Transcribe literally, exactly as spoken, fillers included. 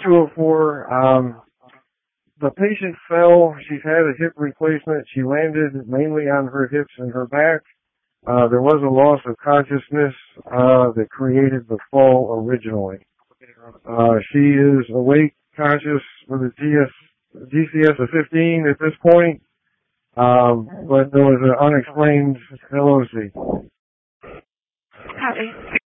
two oh four, um, the patient fell. She's had a hip replacement. She landed mainly on her hips and her back. Uh, there was a loss of consciousness uh, that created the fall originally. Uh, she is awake, conscious with a G S, G C S of fifteen at this point, um, but there was an unexplained L O C. Copy.